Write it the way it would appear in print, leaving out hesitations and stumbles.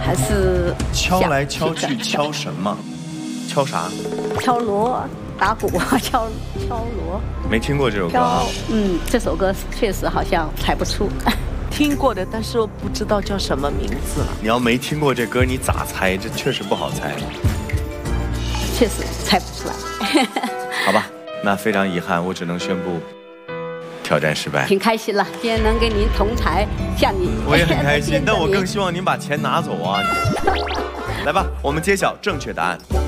还是敲来敲去，敲什么？敲啥？ 敲锣打鼓，敲锣。 没听过这首歌啊？ 这首歌确实好像猜不出。 听过的，但是我不知道叫什么名字了。 你要没听过这歌，你咋猜？这确实不好猜。 确实猜不出来。 好吧，那非常遗憾，我只能宣布挑战失败。 挺开心了，今天能跟您同台，向你。 我也很开心，但我更希望您把钱拿走啊！来吧，我们揭晓正确答案。